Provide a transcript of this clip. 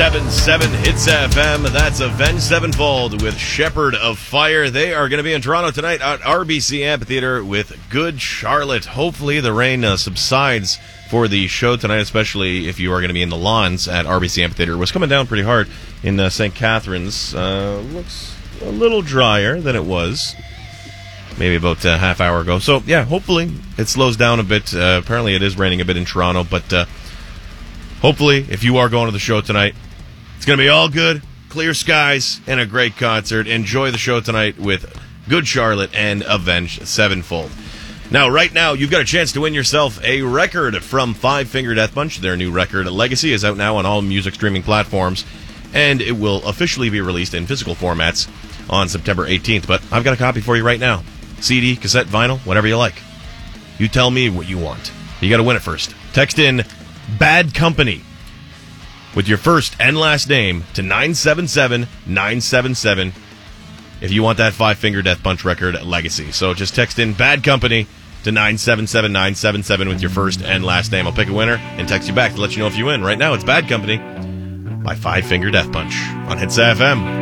97.7 Hits FM. That's Avenged Sevenfold with Shepherd of Fire. They are going to be in Toronto tonight at RBC Amphitheatre with Good Charlotte. Hopefully the rain subsides for the show tonight, especially if you are going to be in the lawns at RBC Amphitheatre. It was coming down pretty hard in St. Catharines. Looks a little drier than it was maybe about a half hour ago. So, yeah, hopefully it slows down a bit. Apparently it is raining a bit in Toronto, but hopefully, if you are going to the show tonight, it's going to be all good, clear skies, and a great concert. Enjoy the show tonight with Good Charlotte and Avenged Sevenfold. Now, right now, you've got a chance to win yourself a record from Five Finger Death Punch. Their new record, Legacy, is out now on all music streaming platforms, and it will officially be released in physical formats on September 18th. But I've got a copy for you right now. CD, cassette, vinyl, whatever you like. You tell me what you want. You got to win it first. Text in Bad Company with your first and last name to 977-977 if you want that Five Finger Death Punch record Legacy. So just text in Bad Company to 977-977 with your first and last name. I'll pick a winner and text you back to let you know if you win. Right now it's Bad Company by Five Finger Death Punch on Hits FM.